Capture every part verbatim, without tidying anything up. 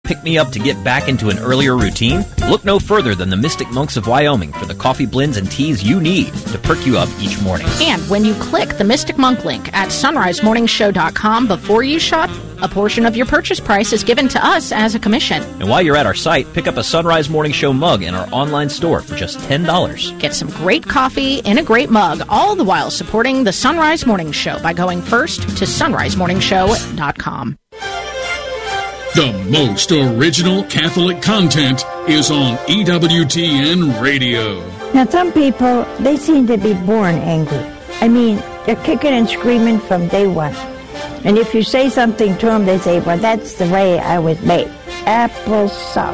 pick-me-up to get back into an earlier routine? Look no further than the Mystic Monks of Wyoming for the coffee blends and teas you need to perk you up each morning. And when you click the Mystic Monk link at sunrise morning show dot com before you shop, a portion of your purchase price is given to us as a commission. And while you're at our site, pick up a Sunrise Morning Show mug in our online store for just ten dollars. Get some great coffee in a great mug, all the while supporting the Sunrise Morning Show by going first to sunrise morning show dot com. The most original Catholic content is on E W T N Radio. Now, some people, they seem to be born angry. I mean, they're kicking and screaming from day one. And if you say something to them, they say, well, that's the way I was made. Applesauce.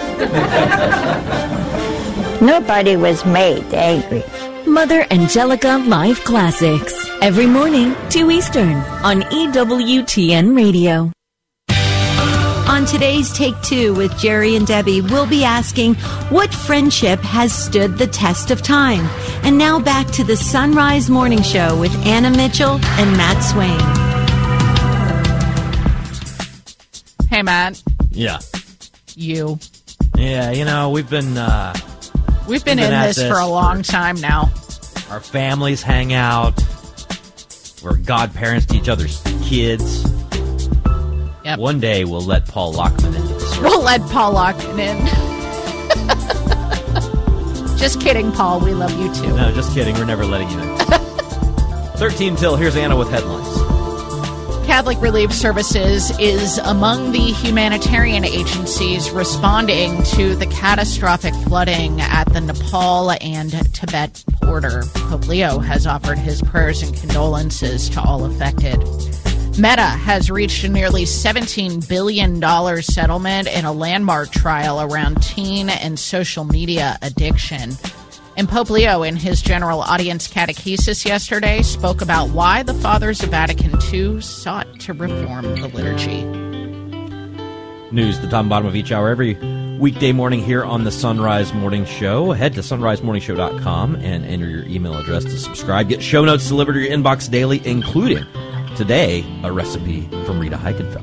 Nobody was made angry. Mother Angelica Live Classics. Every morning, two Eastern, on E W T N Radio. On today's Take Two with Jerry and Debbie, we'll be asking what friendship has stood the test of time. And now back to the Sunrise Morning Show with Anna Mitchell and Matt Swain. Hey, Matt. Yeah. You. Yeah, you know, we've been... Uh, we've been, we've been in this, this for a long time now. Our families hang out. We're godparents to each other's kids. Yep. One day we'll let Paul Lockman into the circle. We'll let Paul Lockman in. Just kidding, Paul. We love you too. No, just kidding. We're never letting you in. thirteen till. Here's Anna with headlines. Catholic Relief Services is among the humanitarian agencies responding to the catastrophic flooding at the Nepal and Tibet border. Pope Leo has offered his prayers and condolences to all affected. Meta has reached a nearly seventeen billion dollars settlement in a landmark trial around teen and social media addiction. And Pope Leo, in his general audience catechesis yesterday, spoke about why the Fathers of Vatican two sought to reform the liturgy. News, the top and bottom of each hour, every weekday morning here on the Sunrise Morning Show. Head to sunrise morning show dot com and enter your email address to subscribe. Get show notes delivered to your inbox daily, including, today, a recipe from Rita Heikenfeld.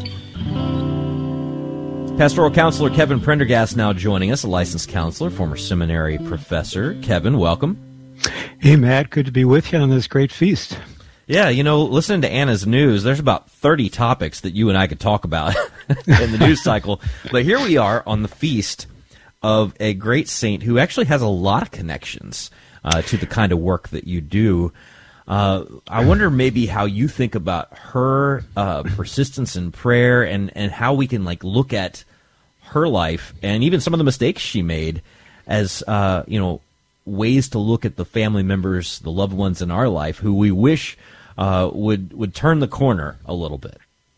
Pastoral Counselor Kevin Prendergast now joining us, a licensed counselor, former seminary professor. Kevin, welcome. Hey, Matt. Good to be with you on this great feast. Yeah, you know, listening to Anna's news, there's about thirty topics that you and I could talk about in the news cycle. But here we are on the feast of a great saint who actually has a lot of connections uh, to the kind of work that you do. Uh, I wonder maybe how you think about her uh, persistence in prayer and, and how we can like look at her life and even some of the mistakes she made as, uh, you know, ways to look at the family members, the loved ones in our life who we wish uh, would would turn the corner a little bit.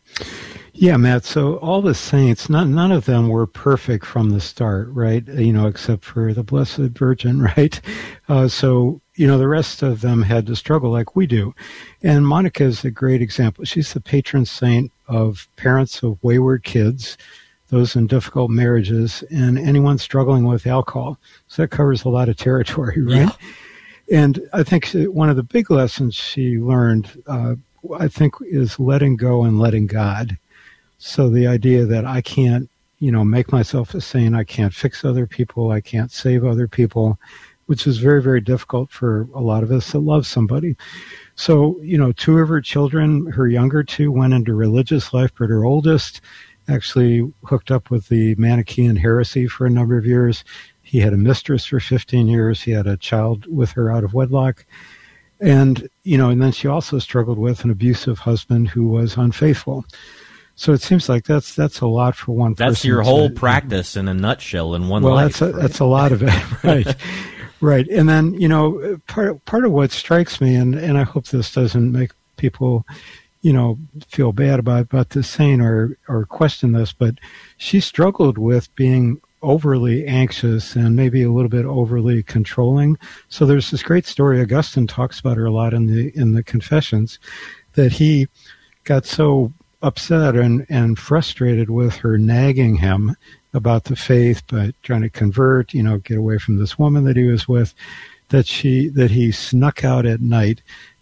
Yeah, Matt. So all the saints, none, none of them were perfect from the start, right? You know, except for the Blessed Virgin, right? Uh, so, you know, the rest of them had to struggle like we do. And Monica is a great example. She's the patron saint of parents of wayward kids, those in difficult marriages, and anyone struggling with alcohol. So that covers a lot of territory, right? Yeah. And I think one of the big lessons she learned, uh, I think, is letting go and letting God. So the idea that I can't, you know, make myself a saint, I can't fix other people, I can't save other people, which is very, very difficult for a lot of us that love somebody. So, you know, two of her children, her younger two, went into religious life, but her oldest actually hooked up with the Manichaean heresy for a number of years. He had a mistress for fifteen years. He had a child with her out of wedlock. And, you know, and then she also struggled with an abusive husband who was unfaithful. So it seems like that's that's a lot for one person. That's your whole to, practice in a nutshell in one well, life. Well, that's, right? that's a lot of it, right. Right. And then, you know, part part of what strikes me, and, and I hope this doesn't make people, you know, feel bad about, about this saint or, or question this, but she struggled with being overly anxious and maybe a little bit overly controlling. So there's this great story, Augustine talks about her a lot in the in the Confessions, that he got so upset and, and frustrated with her nagging him about the faith, but trying to convert, you know, get away from this woman that he was with, that she that he snuck out at night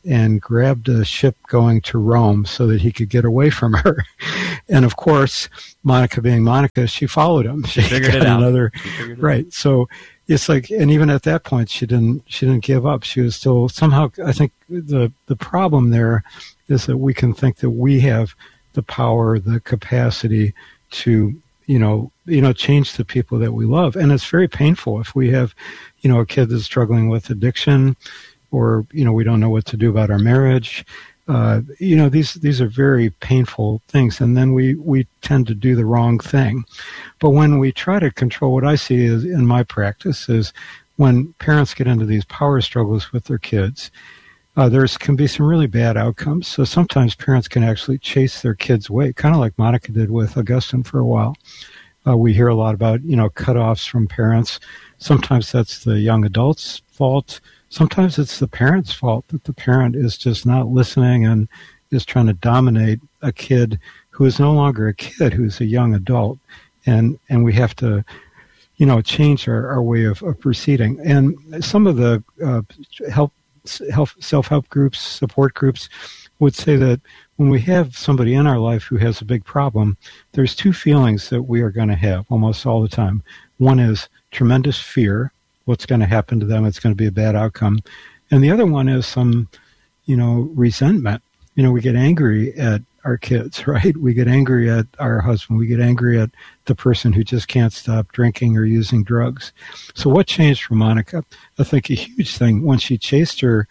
and grabbed a ship going to Rome so that he could get away from her. And of course, Monica being Monica, she followed him. She figured got it out. Another, it right. Out. So it's like, and even at that point, she didn't, she didn't give up. She was still somehow, I think the, the problem there is that we can think that we have the power, the capacity to, you know, you know, change the people that we love. And it's very painful if we have, you know, a kid that's struggling with addiction, or, you know, we don't know what to do about our marriage. Uh, you know, these, these are very painful things. And then we, we tend to do the wrong thing. But when we try to control, what I see is in my practice is when parents get into these power struggles with their kids, uh, there's can be some really bad outcomes. So sometimes parents can actually chase their kids away, kind of like Monica did with Augustine for a while. Uh, we hear a lot about, you know, cutoffs from parents. Sometimes that's the young adult's fault. Sometimes it's the parent's fault, that the parent is just not listening and is trying to dominate a kid who is no longer a kid, who's a young adult. And and we have to, you know, change our, our way of, of proceeding. And some of the uh, help, help, self-help groups, support groups would say that when we have somebody in our life who has a big problem, there's two feelings that we are going to have almost all the time. One is tremendous fear. What's going to happen to them? It's going to be a bad outcome. And the other one is some, you know, resentment. You know, we get angry at our kids, right? We get angry at our husband. We get angry at the person who just can't stop drinking or using drugs. So what changed for Monica? I think a huge thing, when she chased her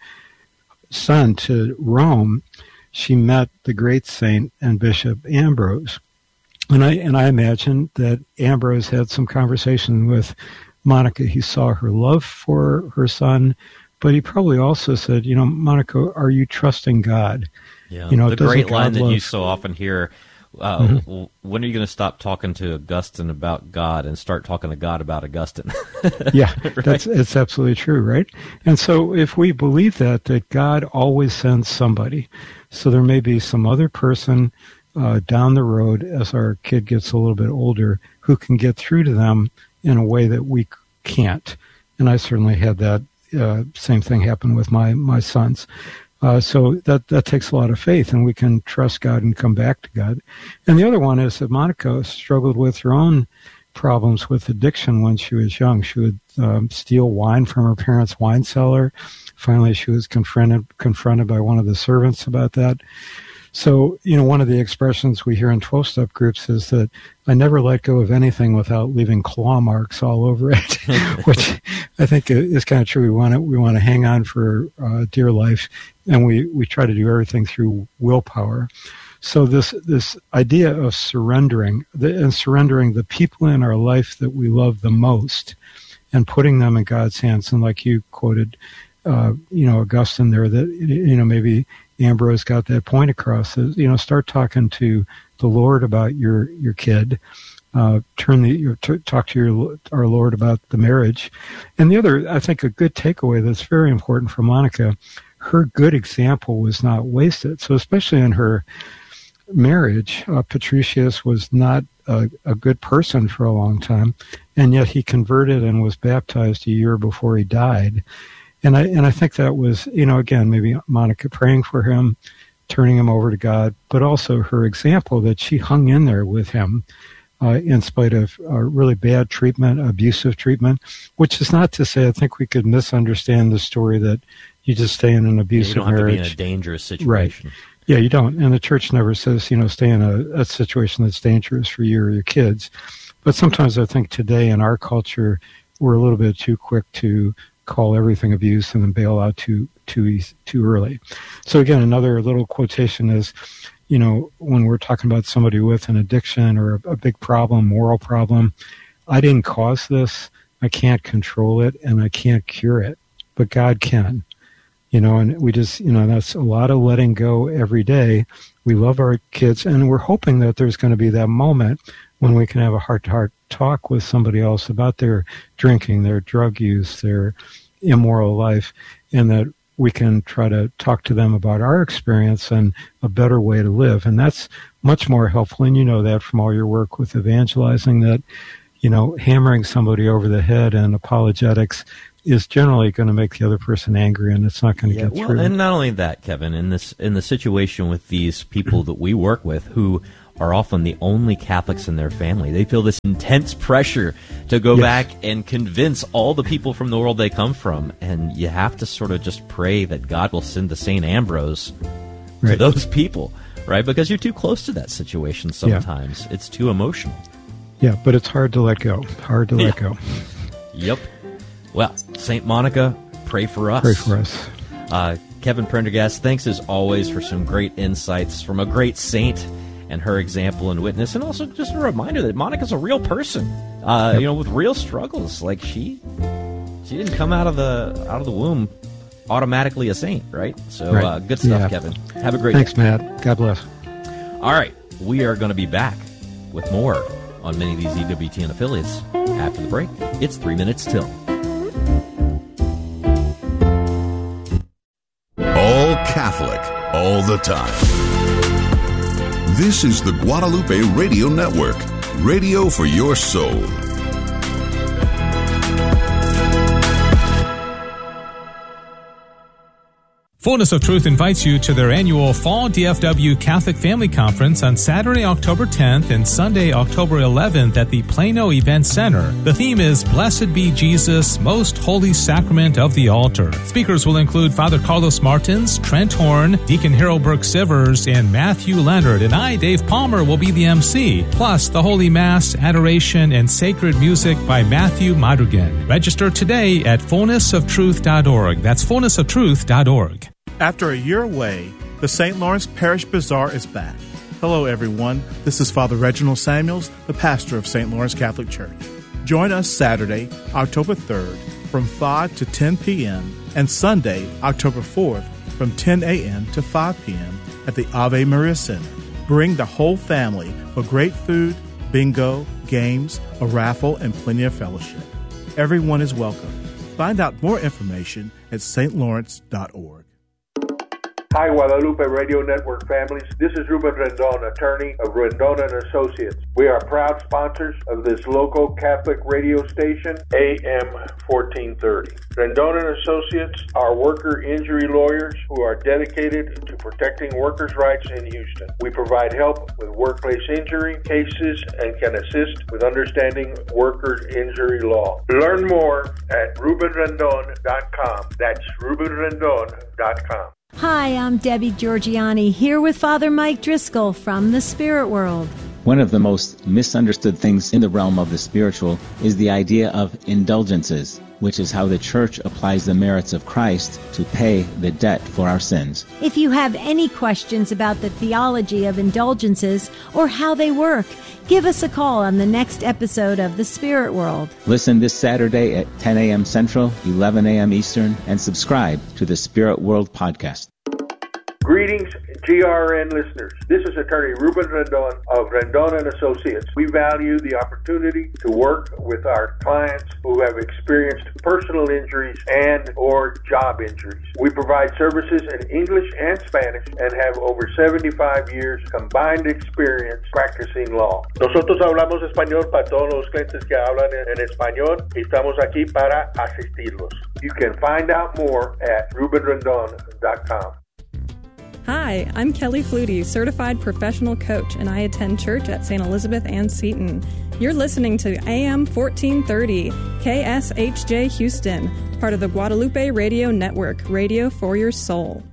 son to Rome, she met the great saint and Bishop Ambrose. And I, and I imagine that Ambrose had some conversation with Monica. He saw her love for her son, but he probably also said, you know, Monica, are you trusting God? Yeah, you know, the great God line that love... you so often hear, uh, mm-hmm. when are you going to stop talking to Augustine about God and start talking to God about Augustine? Yeah, right? that's it's absolutely true, right? And so if we believe that, that God always sends somebody, so there may be some other person uh, down the road as our kid gets a little bit older who can get through to them in a way that we can't. And I certainly had that uh, same thing happen with my, my sons. Uh, so that, that takes a lot of faith, and we can trust God and come back to God. And the other one is that Monica struggled with her own problems with addiction when she was young. She would um, steal wine from her parents' wine cellar. Finally, she was confronted confronted by one of the servants about that. So, you know, one of the expressions we hear in twelve-step groups is that I never let go of anything without leaving claw marks all over it, which I think is kind of true. We want to, we want to hang on for uh, dear life, and we, we try to do everything through willpower. So this this idea of surrendering, the, and surrendering the people in our life that we love the most, and putting them in God's hands, and like you quoted, uh, you know, Augustine there, that, you know, maybe Ambrose got that point across. Is, you know, start talking to the Lord about your your kid. Uh, turn the your, t- talk to your our Lord about the marriage. And the other, I think, a good takeaway that's very important for Monica, her good example was not wasted. So especially in her marriage, uh, Patricius was not a, a good person for a long time, and yet he converted and was baptized a year before he died. And I and I think that was, you know, again, maybe Monica praying for him, turning him over to God, but also her example that she hung in there with him uh, in spite of uh, really bad treatment, abusive treatment, which is not to say I think we could misunderstand the story that you just stay in an abusive yeah, you don't marriage. have to be in a dangerous situation. Right. Yeah, you don't. And the church never says, you know, stay in a, a situation that's dangerous for you or your kids. But sometimes I think today in our culture, we're a little bit too quick to call everything abuse and then bail out too too too early. So again, another little quotation is, you know, when we're talking about somebody with an addiction or a, a big problem, moral problem, I didn't cause this, I can't control it, and I can't cure it, but God can. You know, and we just, you know, that's a lot of letting go every day. We love our kids, and we're hoping that there's going to be that moment when we can have a heart-to-heart talk with somebody else about their drinking, their drug use, their immoral life, and that we can try to talk to them about our experience and a better way to live. And that's much more helpful, and you know that from all your work with evangelizing, that, you know, hammering somebody over the head and apologetics is generally going to make the other person angry, and it's not going to yeah, get well, through. And not only that, Kevin, in this in the situation with these people that we work with who are often the only Catholics in their family, they feel this intense pressure to go yes. back and convince all the people from the world they come from, and you have to sort of just pray that God will send the Saint Ambrose right. to those people, right? Because you're too close to that situation sometimes. Yeah. It's too emotional. Yeah, but it's hard to let go. Hard to let yeah. go. Yep. Well, Saint Monica, pray for us. Pray for us. Uh, Kevin Prendergast, thanks as always for some great insights from a great saint and her example and witness, and also just a reminder that Monica's a real person, uh, yep. you know, with real struggles. Like she, she didn't come out of the out of the womb automatically a saint, right? So right. Uh, good stuff, yeah. Kevin. Have a great Thanks, day. Matt. God bless. All right, we are going to be back with more on many of these E W T N affiliates after the break. It's three minutes till. All Catholic, all the time. This is the Guadalupe Radio Network, radio for your soul. Fullness of Truth invites you to their annual Fall D F W Catholic Family Conference on Saturday, October tenth and Sunday, October eleventh at the Plano Event Center. The theme is Blessed be Jesus, Most Holy Sacrament of the Altar. Speakers will include Father Carlos Martins, Trent Horn, Deacon Harold Burke-Sivers, and Matthew Leonard, and I, Dave Palmer, will be the M C. Plus, the Holy Mass, adoration, and sacred music by Matthew Madrigan. Register today at fullness of truth dot org. That's fullness of truth dot org. After a year away, the Saint Lawrence Parish Bazaar is back. Hello, everyone. This is Father Reginald Samuels, the pastor of Saint Lawrence Catholic Church. Join us Saturday, October third, from five to ten p.m., and Sunday, October fourth, from ten a.m. to five p.m. at the Ave Maria Center. Bring the whole family for great food, bingo, games, a raffle, and plenty of fellowship. Everyone is welcome. Find out more information at s t lawrence dot org. Hi, Guadalupe Radio Network families. This is Ruben Rendon, attorney of Rendon and Associates. We are proud sponsors of this local Catholic radio station, A M fourteen thirty. Rendon and Associates are worker injury lawyers who are dedicated to protecting workers' rights in Houston. We provide help with workplace injury cases and can assist with understanding workers' injury law. Learn more at ruben rendon dot com. That's ruben rendon dot com. Hi, I'm Debbie Georgiani, here with Father Mike Driscoll from the Spirit World. One of the most misunderstood things in the realm of the spiritual is the idea of indulgences, which is how the Church applies the merits of Christ to pay the debt for our sins. If you have any questions about the theology of indulgences or how they work, give us a call on the next episode of The Spirit World. Listen this Saturday at ten a.m. Central, eleven a.m. Eastern, and subscribe to the Spirit World podcast. Greetings, G R N listeners. This is attorney Ruben Rendon of Rendon and Associates. We value the opportunity to work with our clients who have experienced personal injuries and or job injuries. We provide services in English and Spanish and have over seventy-five years combined experience practicing law. Nosotros hablamos español para todos los clientes que hablan en español y estamos aquí para asistirlos. You can find out more at ruben rendon dot com. Hi, I'm Kelly Flutie, certified professional coach, and I attend church at Saint Elizabeth Ann Seton. You're listening to A M fourteen thirty, K S H J Houston, part of the Guadalupe Radio Network, radio for your soul.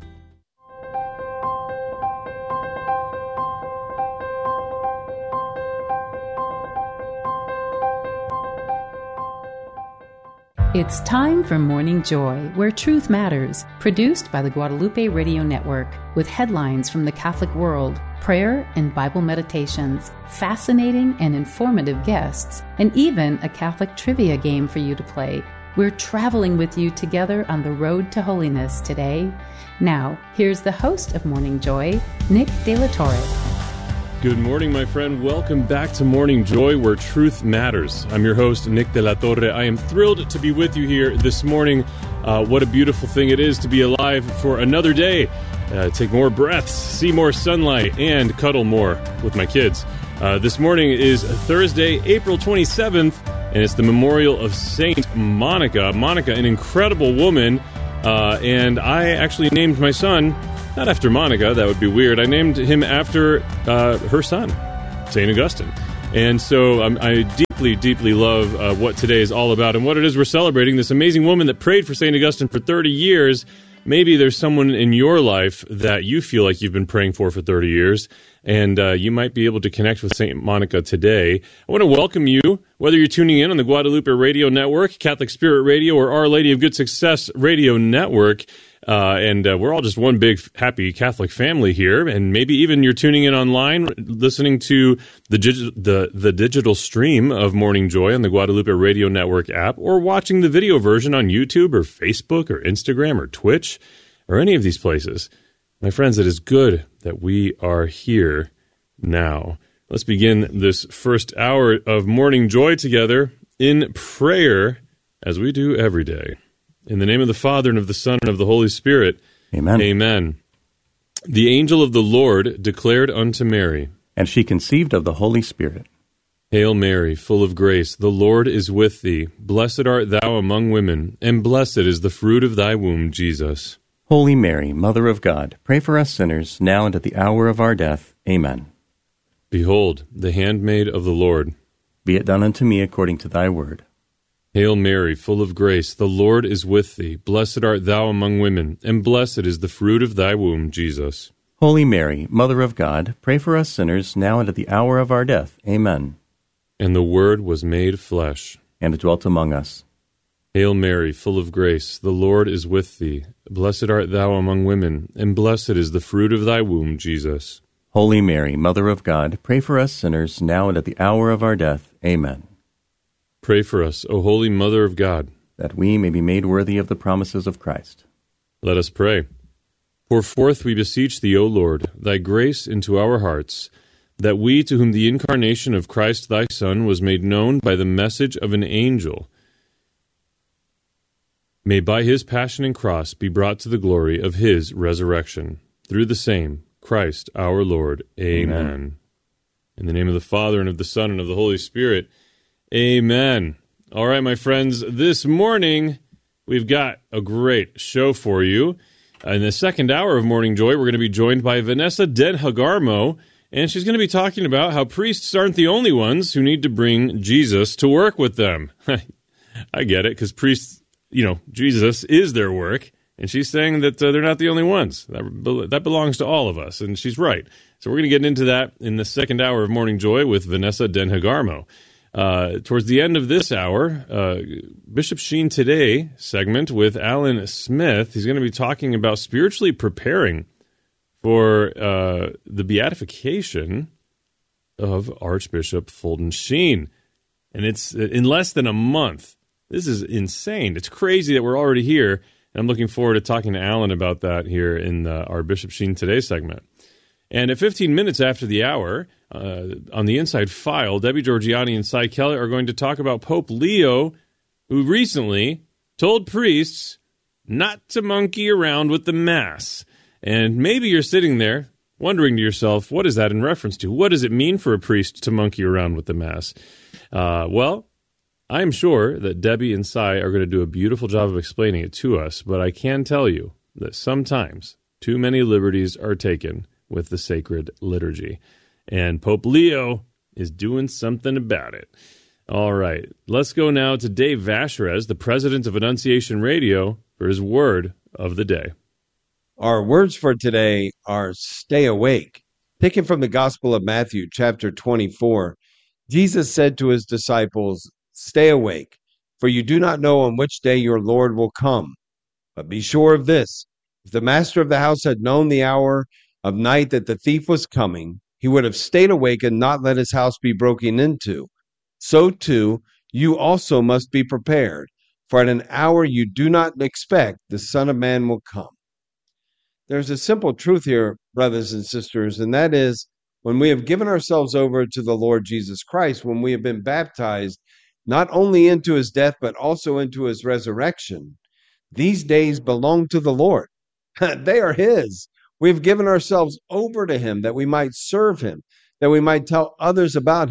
It's time for Morning Joy, where truth matters, produced by the Guadalupe Radio Network, with headlines from the Catholic world, prayer and Bible meditations, fascinating and informative guests, and even a Catholic trivia game for you to play. We're traveling with you together on the road to holiness today. Now, here's the host of Morning Joy, Nick De La Torre. Good morning, my friend. Welcome back to Morning Joy, where truth matters. I'm your host, Nick De La Torre. I am thrilled to be with you here this morning. Uh, what a beautiful thing it is to be alive for another day. Uh, take more breaths, see more sunlight, and cuddle more with my kids. Uh, this morning is Thursday, April twenty-seventh, and it's the memorial of Saint Monica. Monica, an incredible woman, uh, and I actually named my son, not after Monica, that would be weird, I named him after uh, her son, Saint Augustine. And so um, I deeply, deeply love uh, what today is all about and what it is we're celebrating, this amazing woman that prayed for Saint Augustine for thirty years. Maybe there's someone in your life that you feel like you've been praying for for thirty years, and uh, you might be able to connect with Saint Monica today. I want to welcome you, whether you're tuning in on the Guadalupe Radio Network, Catholic Spirit Radio, or Our Lady of Good Success Radio Network. Uh, and uh, we're all just one big, happy Catholic family here. And maybe even you're tuning in online, listening to the, dig- the the digital stream of Morning Joy on the Guadalupe Radio Network app, or watching the video version on YouTube or Facebook or Instagram or Twitch or any of these places. My friends, it is good that we are here now. Let's begin this first hour of Morning Joy together in prayer, as we do every day. In the name of the Father, and of the Son, and of the Holy Spirit. Amen. Amen. The angel of the Lord declared unto Mary, and she conceived of the Holy Spirit. Hail Mary, full of grace, the Lord is with thee. Blessed art thou among women, and blessed is the fruit of thy womb, Jesus. Holy Mary, Mother of God, pray for us sinners, now and at the hour of our death. Amen. Behold, the handmaid of the Lord. Be it done unto me according to thy word. Hail Mary, full of grace, the Lord is with thee. Blessed art thou among women, and blessed is the fruit of thy womb, Jesus. Holy Mary, Mother of God, pray for us sinners, now and at the hour of our death. Amen. And the Word was made flesh, and dwelt among us. Hail Mary, full of grace, the Lord is with thee. Blessed art thou among women, and blessed is the fruit of thy womb, Jesus. Holy Mary, Mother of God, pray for us sinners, now and at the hour of our death. Amen. Pray for us, O Holy Mother of God, that we may be made worthy of the promises of Christ. Let us pray. Pour forth, we beseech thee, O Lord, thy grace into our hearts, that we, to whom the incarnation of Christ thy Son was made known by the message of an angel, may by his passion and cross be brought to the glory of his resurrection. Through the same, Christ our Lord. Amen. Amen. In the name of the Father, and of the Son, and of the Holy Spirit. Amen. All right, my friends, this morning we've got a great show for you. In the second hour of Morning Joy, we're going to be joined by Vanessa Den Hagarmo, and she's going to be talking about how priests aren't the only ones who need to bring Jesus to work with them. I get it, because priests, you know, Jesus is their work, and she's saying that uh, they're not the only ones. That, that belongs to all of us, and she's right. So we're going to get into that in the second hour of Morning Joy with Vanessa Den Hagarmo. Uh, towards the end of this hour, uh, Bishop Sheen Today segment with Alan Smith. He's going to be talking about spiritually preparing for uh, the beatification of Archbishop Fulton Sheen. And it's in less than a month. This is insane. It's crazy that we're already here. And I'm looking forward to talking to Alan about that here in uh, our Bishop Sheen Today segment. And at fifteen minutes after the hour, uh, on the Inside File, Debbie Georgianni and Cy Kelly are going to talk about Pope Leo, who recently told priests not to monkey around with the Mass. And maybe you're sitting there wondering to yourself, what is that in reference to? What does it mean for a priest to monkey around with the Mass? Uh, well, I'm sure that Debbie and Cy are going to do a beautiful job of explaining it to us, but I can tell you that sometimes too many liberties are taken with the sacred liturgy. And Pope Leo is doing something about it. All right, let's go now to Dave Vacherez, the president of Annunciation Radio, for his word of the day. Our words for today are stay awake. Taken from the Gospel of Matthew, chapter twenty-four, Jesus said to his disciples, stay awake, for you do not know on which day your Lord will come. But be sure of this, if the master of the house had known the hour of night that the thief was coming, he would have stayed awake and not let his house be broken into. So too, you also must be prepared, for at an hour you do not expect the Son of Man will come. There's a simple truth here, brothers and sisters, and that is, when we have given ourselves over to the Lord Jesus Christ, when we have been baptized, not only into his death, but also into his resurrection, these days belong to the Lord. They are his. We've given ourselves over to him that we might serve him, that we might tell others about him.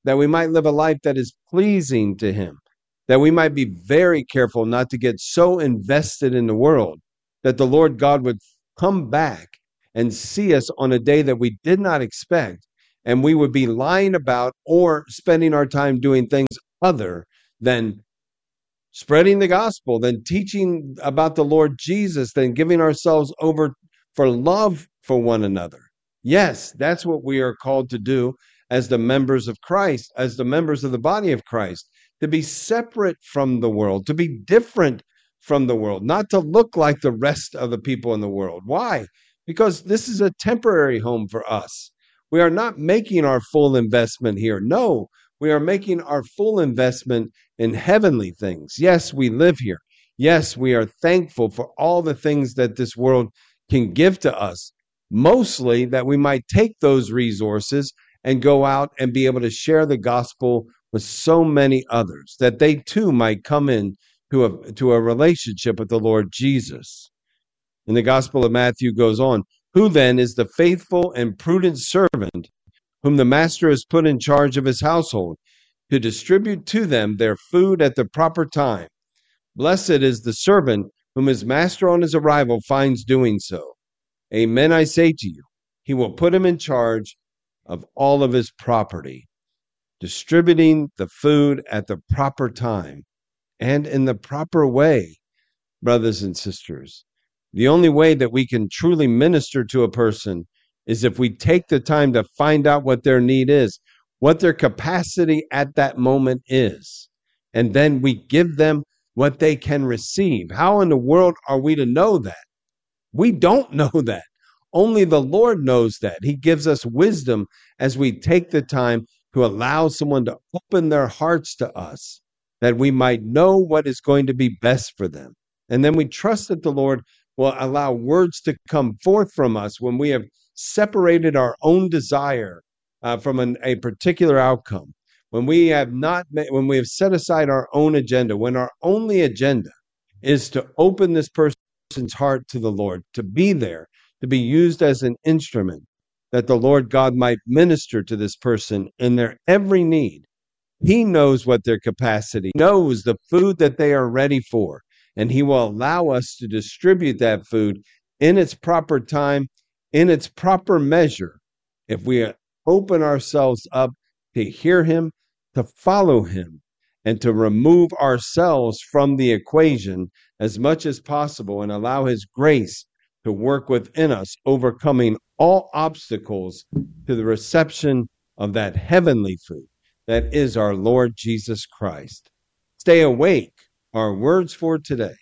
that we might live a life that is pleasing to him, that we might be very careful not to get so invested in the world that the Lord God would come back and see us on a day that we did not expect, and we would be lying about or spending our time doing things other than spreading the gospel, than teaching about the Lord Jesus, than giving ourselves over for love for one another. Yes, that's what we are called to do as the members of Christ, as the members of the body of Christ, to be separate from the world, to be different from the world, not to look like the rest of the people in the world. Why? Because this is a temporary home for us. We are not making our full investment here. No, we are making our full investment in heavenly things. Yes, we live here. Yes, we are thankful for all the things that this world can give to us, mostly that we might take those resources and go out and be able to share the gospel with so many others, that they too might come in to a, to a relationship with the Lord Jesus. And the Gospel of Matthew goes on, who then is the faithful and prudent servant whom the master has put in charge of his household to distribute to them their food at the proper time? Blessed is the servant whom his master on his arrival finds doing so. Amen, I say to you, he will put him in charge of all of his property, distributing the food at the proper time and in the proper way. Brothers and sisters, the only way that we can truly minister to a person is if we take the time to find out what their need is, what their capacity at that moment is, and then we give them what they can receive. How in the world are we to know that? We don't know that. Only the Lord knows that. He gives us wisdom as we take the time to allow someone to open their hearts to us, that we might know what is going to be best for them. And then we trust that the Lord will allow words to come forth from us when we have separated our own desire uh, from an, a particular outcome, when we have not, when we have set aside our own agenda, when our only agenda is to open this person's heart to the Lord, to be there, to be used as an instrument, that the Lord God might minister to this person in their every need. He knows what their capacity, knows the food that they are ready for, and he will allow us to distribute that food in its proper time, in its proper measure, if we open ourselves up to hear him, to follow him, and to remove ourselves from the equation as much as possible and allow his grace to work within us, overcoming all obstacles to the reception of that heavenly food that is our Lord Jesus Christ. Stay awake, our words for today.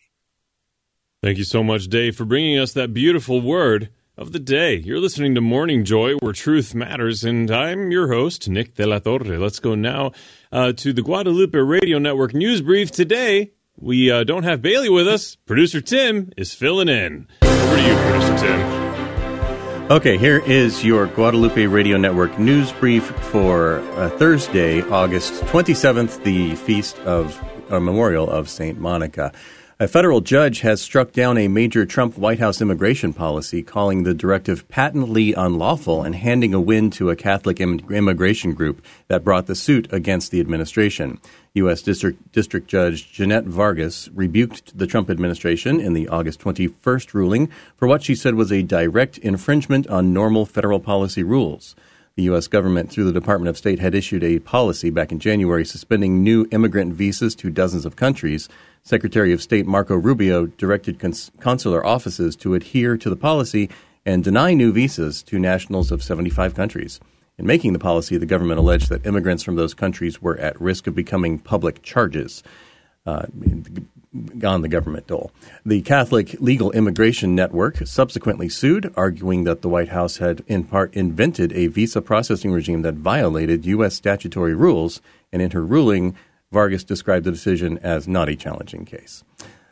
Thank you so much, Dave, for bringing us that beautiful word of the day. You're listening to Morning Joy, where truth matters, and I'm your host, Nick De La Torre. Let's go now uh, to the Guadalupe Radio Network News Brief. Today, we uh, don't have Bailey with us. Producer Tim is filling in. Over to you, Producer Tim. Okay, here is your Guadalupe Radio Network news brief for uh, Thursday, August twenty-seventh, the feast of, or memorial of Saint Monica. A federal judge has struck down a major Trump White House immigration policy, calling the directive patently unlawful and handing a win to a Catholic im- immigration group that brought the suit against the administration. U S. District, District Judge Jeanette Vargas rebuked the Trump administration in the August twenty-first ruling for what she said was a direct infringement on normal federal policy rules. The U S government, through the Department of State, had issued a policy back in January suspending new immigrant visas to dozens of countries. Secretary of State Marco Rubio directed cons- consular offices to adhere to the policy and deny new visas to nationals of seventy-five countries. In making the policy, the government alleged that immigrants from those countries were at risk of becoming public charges uh, on the government dole. The Catholic Legal Immigration Network subsequently sued, arguing that the White House had in part invented a visa processing regime that violated U S statutory rules, and in her ruling, Vargas described the decision as not a challenging case.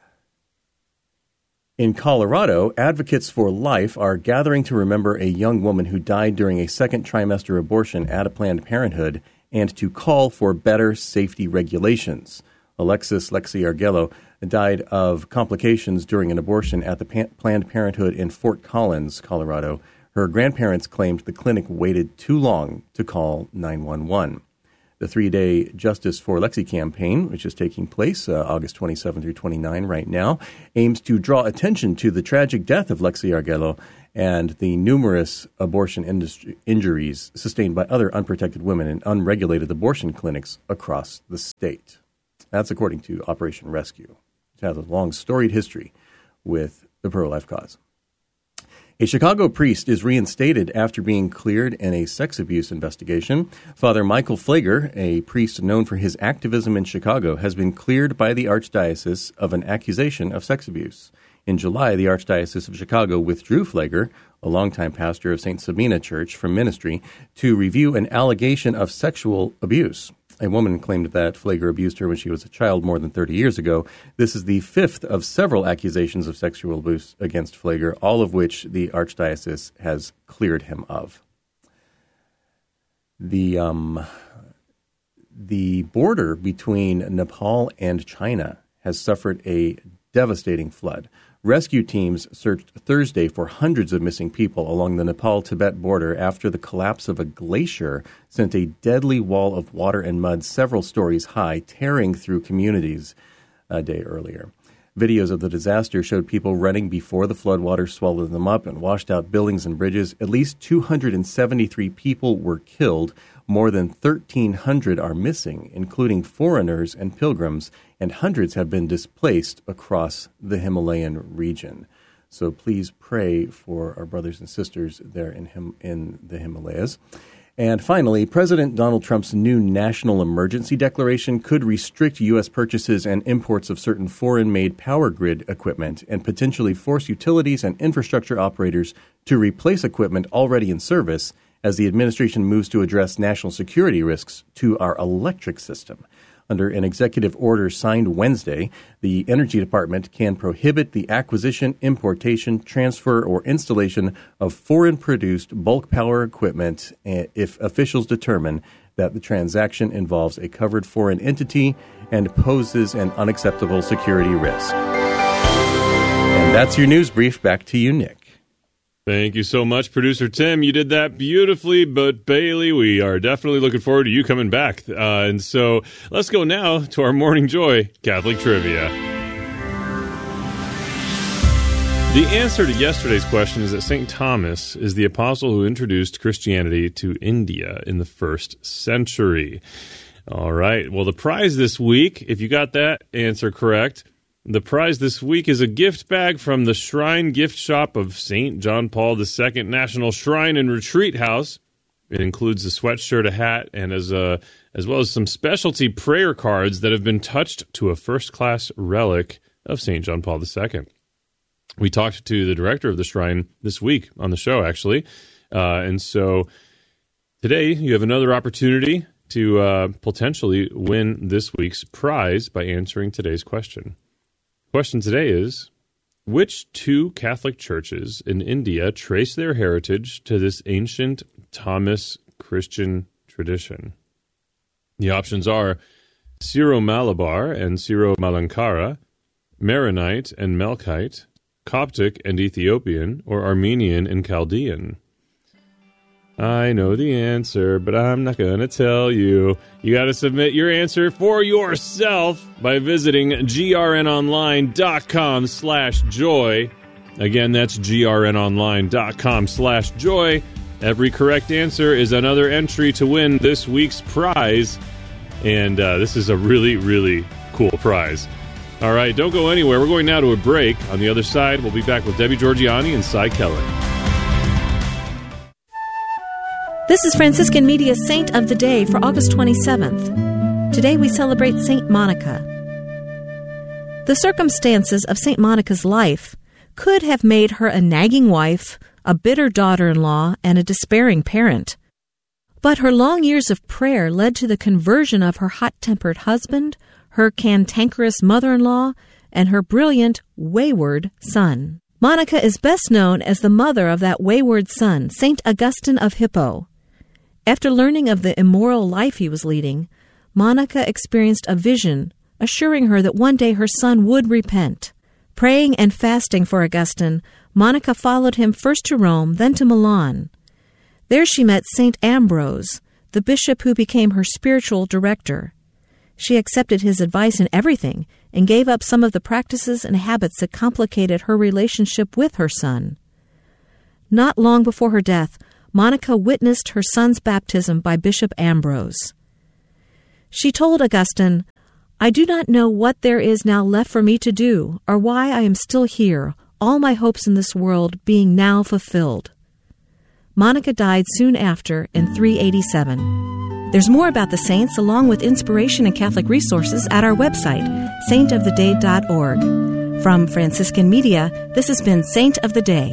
In Colorado, advocates for life are gathering to remember a young woman who died during a second trimester abortion at a Planned Parenthood and to call for better safety regulations. Alexis Lexi Arguello died of complications during an abortion at the pa- Planned Parenthood in Fort Collins, Colorado. Her grandparents claimed the clinic waited too long to call nine one one. The three-day Justice for Lexi campaign, which is taking place uh, August twenty-seventh through twenty-ninth right now, aims to draw attention to the tragic death of Lexi Arguello and the numerous abortion industry injuries sustained by other unprotected women in unregulated abortion clinics across the state. That's according to Operation Rescue, which has a long, storied history with the pro-life cause. A Chicago priest is reinstated after being cleared in a sex abuse investigation. Father Michael Pfleger, a priest known for his activism in Chicago, has been cleared by the Archdiocese of an accusation of sex abuse. In July, the Archdiocese of Chicago withdrew Pfleger, a longtime pastor of Saint Sabina Church, from ministry to review an allegation of sexual abuse. A woman claimed that Pfleger abused her when she was a child more than thirty years ago. This is the fifth of several accusations of sexual abuse against Pfleger, all of which the Archdiocese has cleared him of. The um, the border between Nepal and China has suffered a devastating flood. Rescue teams searched Thursday for hundreds of missing people along the Nepal-Tibet border after the collapse of a glacier sent a deadly wall of water and mud several stories high, tearing through communities a day earlier. Videos of the disaster showed people running before the floodwater swallowed them up and washed out buildings and bridges. At least two hundred seventy-three people were killed. More than thirteen hundred are missing, including foreigners and pilgrims, and hundreds have been displaced across the Himalayan region. So please pray for our brothers and sisters there in Him- in the Himalayas. And finally, President Donald Trump's new national emergency declaration could restrict U S purchases and imports of certain foreign-made power grid equipment and potentially force utilities and infrastructure operators to replace equipment already in service as the administration moves to address national security risks to our electric system. Under an executive order signed Wednesday, the Energy Department can prohibit the acquisition, importation, transfer, or installation of foreign-produced bulk power equipment if officials determine that the transaction involves a covered foreign entity and poses an unacceptable security risk. And that's your news brief. Back to you, Nick. Thank you so much, Producer Tim. You did that beautifully, but Bailey, we are definitely looking forward to you coming back. Uh, and so let's go now to our Morning Joy Catholic Trivia. The answer to yesterday's question is that Saint Thomas is the apostle who introduced Christianity to India in the first century. All right. Well, the prize this week, if you got that answer correct, the prize this week is a gift bag from the Shrine Gift Shop of Saint John Paul the Second National Shrine and Retreat House. It includes a sweatshirt, a hat, and as a, as well as some specialty prayer cards that have been touched to a first-class relic of Saint John Paul the Second. We talked to the director of the shrine this week on the show, actually. Uh, and so today you have another opportunity to uh, potentially win this week's prize by answering today's question. Question today is, which two Catholic churches in India trace their heritage to this ancient Thomas Christian tradition? The options are Syro-Malabar and Syro-Malankara, Maronite and Melkite, Coptic and Ethiopian, or Armenian and Chaldean. I know the answer, but I'm not going to tell you. You got to submit your answer for yourself by visiting grnonline.com slash joy. Again, that's grnonline.com slash joy. Every correct answer is another entry to win this week's prize. And uh, this is a really, really cool prize. All right, don't go anywhere. We're going now to a break. On the other side, we'll be back with Debbie Georgiani and Cy Kelly. This is Franciscan Media's Saint of the Day for August twenty-seventh. Today we celebrate Saint Monica. The circumstances of Saint Monica's life could have made her a nagging wife, a bitter daughter-in-law, and a despairing parent. But her long years of prayer led to the conversion of her hot-tempered husband, her cantankerous mother-in-law, and her brilliant, wayward son. Monica is best known as the mother of that wayward son, Saint Augustine of Hippo. After learning of the immoral life he was leading, Monica experienced a vision assuring her that one day her son would repent. Praying and fasting for Augustine, Monica followed him first to Rome, then to Milan. There she met Saint Ambrose, the bishop who became her spiritual director. She accepted his advice in everything and gave up some of the practices and habits that complicated her relationship with her son. Not long before her death, Monica witnessed her son's baptism by Bishop Ambrose. She told Augustine, "I do not know what there is now left for me to do, or why I am still here, all my hopes in this world being now fulfilled." Monica died soon after in three eighty-seven. There's more about the saints along with inspiration and Catholic resources at our website, saint of the day dot org. From Franciscan Media, this has been Saint of the Day.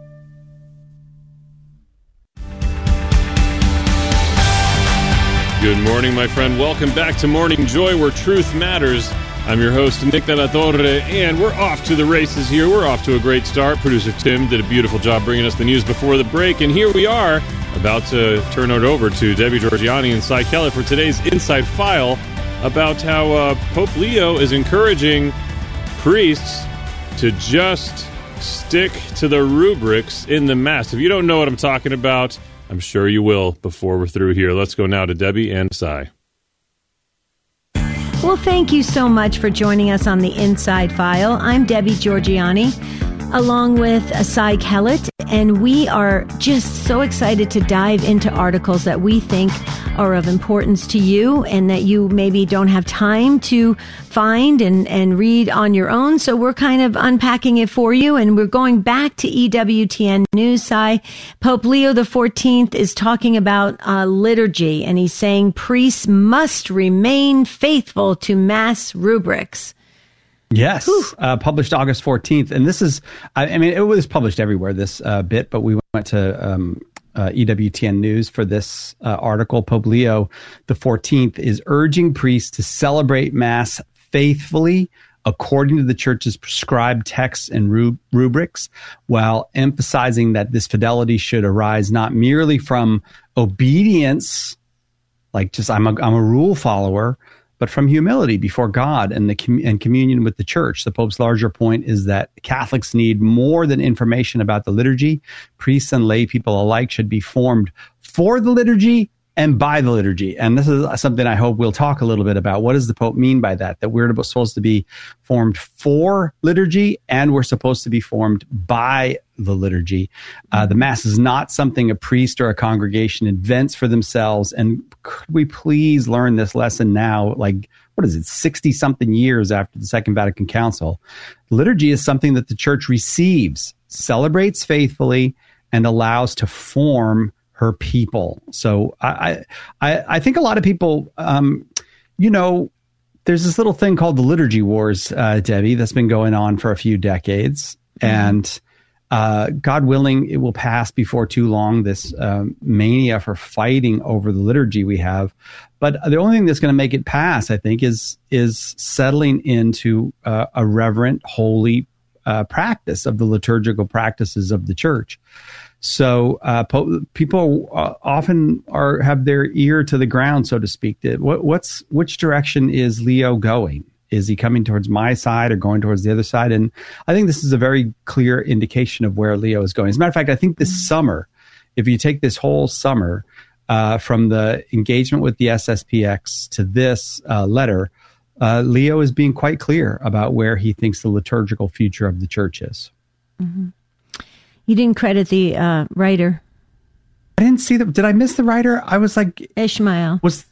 Good morning, my friend. Welcome back to Morning Joy, where truth matters. I'm your host, Nick De La Torre, and we're off to the races here. We're off to a great start. Producer Tim did a beautiful job bringing us the news before the break, and here we are about to turn it over to Debbie Georgiani and Cy Kellett for today's Inside File about how uh, Pope Leo is encouraging priests to just stick to the rubrics in the Mass. If you don't know what I'm talking about, I'm sure you will before we're through here. Let's go now to Debbie and Cy. Well, thank you so much for joining us on the Inside File. I'm Debbie Georgiani, along with Cy Kellett, and we are just so excited to dive into articles that we think are of importance to you and that you maybe don't have time to find and, and read on your own. So we're kind of unpacking it for you, and we're going back to E W T N News. Cy, Pope Leo the fourteenth is talking about uh, liturgy, and he's saying priests must remain faithful to Mass rubrics. Yes, uh, published August fourteenth. And this is, I, I mean, it was published everywhere, this uh, bit, but we went to um, uh, E W T N News for this uh, article. Pope Leo the fourteenth is urging priests to celebrate Mass faithfully according to the Church's prescribed texts and rub- rubrics, while emphasizing that this fidelity should arise not merely from obedience, like just I'm a, I'm a rule follower, but from humility before God and the com- and communion with the Church. The Pope's larger point is that Catholics need more than information about the liturgy. Priests and lay people alike should be formed for the liturgy and by the liturgy. And this is something I hope we'll talk a little bit about. What does the Pope mean by that? That we're supposed to be formed for liturgy and we're supposed to be formed by the liturgy. Uh, the Mass is not something a priest or a congregation invents for themselves. And could we please learn this lesson now, like, what is it, sixty-something years after the Second Vatican Council? Liturgy is something that the Church receives, celebrates faithfully, and allows to form her people. So I, I, I think a lot of people, um, you know, there's this little thing called the liturgy wars, uh, Debbie, that's been going on for a few decades. Mm-hmm. And uh, God willing, it will pass before too long, this um, mania for fighting over the liturgy we have. But the only thing that's going to make it pass, I think, is is settling into uh, a reverent, holy uh, practice of the liturgical practices of the Church. So uh, po- people uh, often are have their ear to the ground, so to speak. What, what's which direction is Leo going? Is he coming towards my side or going towards the other side? And I think this is a very clear indication of where Leo is going. As a matter of fact, I think this summer, if you take this whole summer uh, from the engagement with the S S P X to this uh, letter, uh, Leo is being quite clear about where he thinks the liturgical future of the Church is. Mm-hmm. You didn't credit the uh, writer. I didn't see the. Did I miss the writer? I was like Ishmael. Was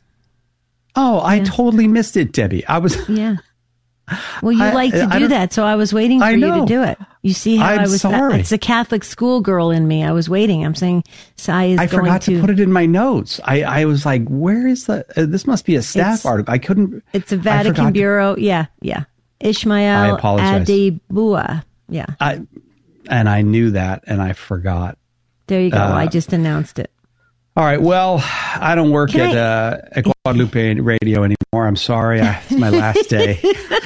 oh, I yeah. totally missed it, Debbie. I was yeah. Well, you I, like to I, do I that, so I was waiting for I you know. to do it. You see how I'm I was? Sorry. It's a Catholic schoolgirl in me. I was waiting. I'm saying, Cy is I going forgot to, to put it in my notes. I, I was like, where is the? Uh, this must be a staff it's, article. I couldn't. It's a Vatican Bureau. To, yeah, yeah. Ishmael Adebua. Yeah. I and I knew that, and I forgot. There you go. Uh, I just announced it. All right. Well, I don't work Can at, I, uh, at Guadalupe Radio anymore. I'm sorry. I, it's my last day.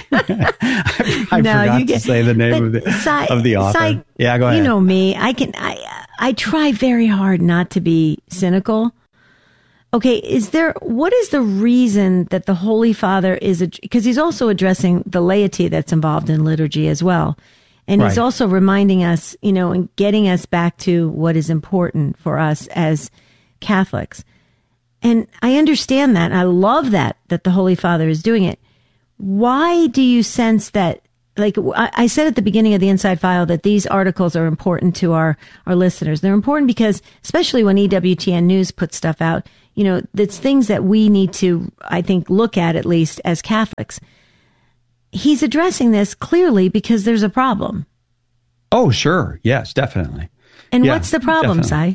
I, I no, forgot get, to say the name of the Cy, of the author. Cy, yeah, go ahead. You know me. I can. I I try very hard not to be cynical. Okay, is there? What is the reason that the Holy Father is? Because he's also addressing the laity that's involved in liturgy as well. And he's right. also reminding us, you know, and getting us back to what is important for us as Catholics. And I understand that. And I love that, that the Holy Father is doing it. Why do you sense that, like I said at the beginning of the Inside File, that these articles are important to our, our listeners? They're important because, especially when E W T N News puts stuff out, you know, it's things that we need to, I think, look at at least as Catholics. He's addressing this clearly because there's a problem. Oh, sure. Yes, definitely. And yeah, what's the problem, definitely. Si?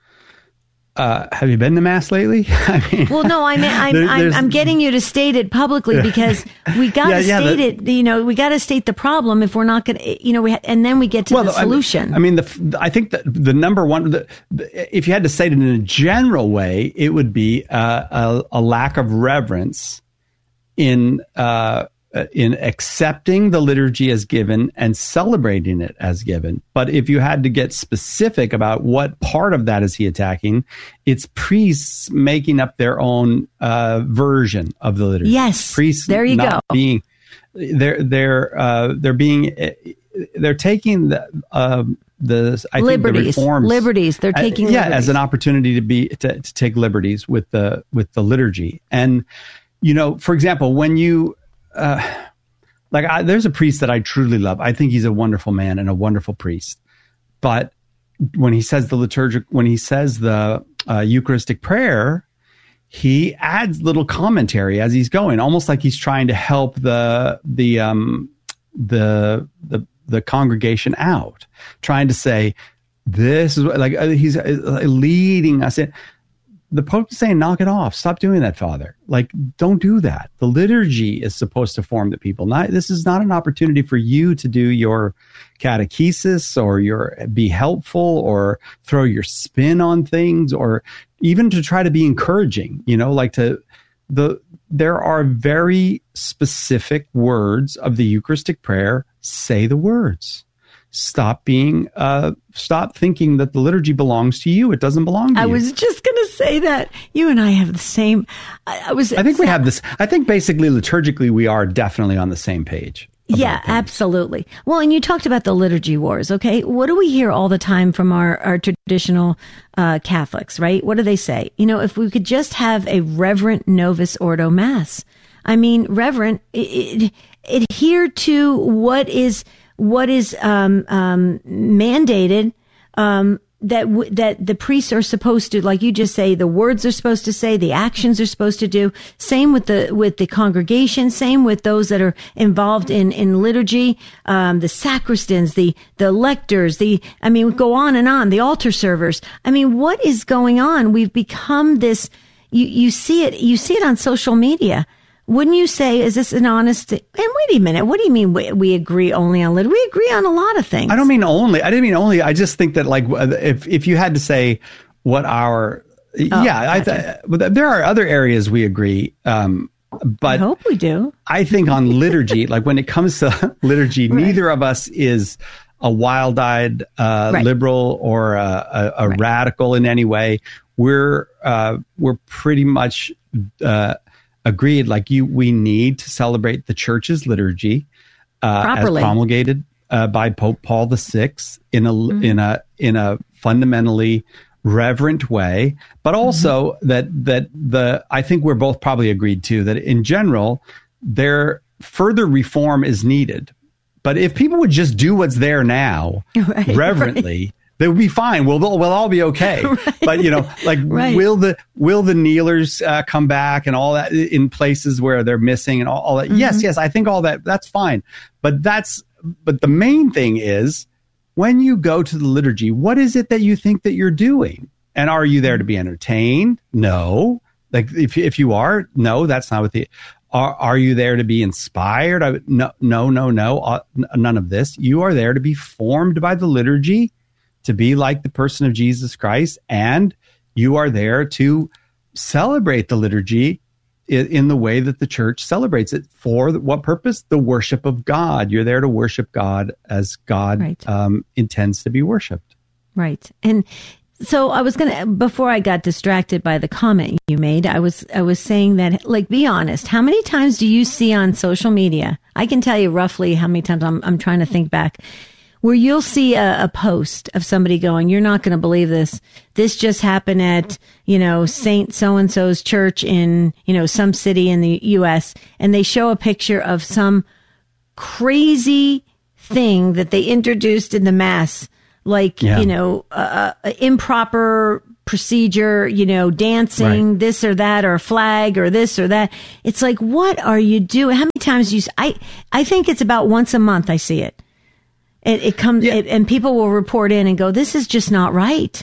Uh, have you been to Mass lately? I mean, well, no, I mean, I'm, there, I'm, I'm getting you to state it publicly because we got to yeah, yeah, state the, it, you know, we got to state the problem if we're not going to, you know, we ha- and then we get to well, the solution. I mean, I, mean, the, I think that the number one, the, the, if you had to say it in a general way, it would be uh, a, a lack of reverence in, uh, in accepting the liturgy as given and celebrating it as given. But if you had to get specific about what part of that is he attacking, it's priests making up their own uh, version of the liturgy. Yes, priests. There you not go. Being, they're they're uh, they're being they're taking the uh, the I liberties, think the reforms, liberties. They're taking uh, yeah liberties. as an opportunity to be to, to take liberties with the with the liturgy. And you know, for example, when you Uh, like I, there's a priest that I truly love. I think he's a wonderful man and a wonderful priest. But when he says the liturgic, when he says the uh, Eucharistic prayer, he adds little commentary as he's going, almost like he's trying to help the the um, the the the congregation out, trying to say this is what, like uh, he's uh, leading us in. The Pope is saying, knock it off. Stop doing that, Father. Like, don't do that. The liturgy is supposed to form the people. Not, this is not an opportunity for you to do your catechesis or your be helpful or throw your spin on things or even to try to be encouraging. You know, like to the there are very specific words of the Eucharistic prayer. Say the words. Stop being, uh, stop thinking that the liturgy belongs to you. It doesn't belong to I you. I was just going to say that. You and I have the same. I, I was. I think we have this. I think basically liturgically we are definitely on the same page. Yeah, absolutely. Well, and you talked about the liturgy wars. Okay, what do we hear all the time from our our traditional uh, Catholics? Right? What do they say? You know, if we could just have a reverent Novus Ordo Mass. I mean, reverent. It, it, adhere to what is. What is um, um, mandated um, that w- that the priests are supposed to, like you just say, the words are supposed to say, the actions are supposed to do. Same with the with the congregation. Same with those that are involved in in liturgy, um, the sacristans, the the lectors, the I mean, go on and on. The altar servers. I mean, what is going on? We've become this. You you see it. You see it on social media. Wouldn't you say, is this an honest, and wait a minute, what do you mean we, we agree only on liturgy? We agree on a lot of things. I don't mean only. I didn't mean only. I just think that like if if you had to say what our, oh, yeah, gotcha. I th- there are other areas we agree. Um, but I hope we do. I think on liturgy, like when it comes to liturgy, right. Neither of us is a wild-eyed uh, right. liberal or a, a, a right. radical in any way. We're uh, we're pretty much uh, agreed. Like you, we need to celebrate the Church's liturgy uh, as promulgated uh, by Pope Paul the Sixth in a mm-hmm. in a in a fundamentally reverent way, but also mm-hmm. that that the I think we're both probably agreed too that in general there further reform is needed. But if people would just do what's there now right, reverently, right. they would be fine. We'll we'll all be okay. Right. But you know, like right. will the will the kneelers uh, come back and all that in places where they're missing and all, all that? Mm-hmm. Yes, yes, I think all that that's fine. But that's but the main thing is when you go to the liturgy, what is it that you think that you're doing? And are you there to be entertained? No. Like if if you are, no, that's not what the. Are are you there to be inspired? I, no, no, no, no, uh, none of this. You are there to be formed by the liturgy, to be like the person of Jesus Christ, and you are there to celebrate the liturgy in, in the way that the Church celebrates it. For what purpose? The worship of God. You're there to worship God as God right. um, intends to be worshipped. Right. And so I was going to, before I got distracted by the comment you made, I was, I was saying that, like, be honest. How many times do you see on social media? I can tell you roughly how many times I'm, I'm trying to think back where you'll see a, a post of somebody going, you're not going to believe this. This just happened at, you know, Saint so-and-so's church in, you know, some city in the U S. And they show a picture of some crazy thing that they introduced in the mass, like, yeah. you know, uh, uh, improper procedure, you know, dancing, right. this or that, or a flag or this or that. It's like, what are you doing? How many times do you, I, I think it's about once a month I see it. It, it comes, yeah. it, and people will report in and go, this is just not right.